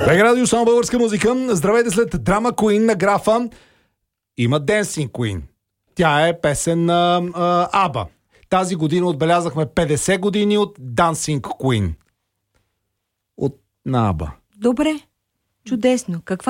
Бег радио, само българска музика. Здравейте, след Drama Queen на графа има Dancing Queen. Тя е песен на ABBA. Тази година отбелязахме 50 години от Dancing Queen. От на ABBA. Добре, чудесно. Каква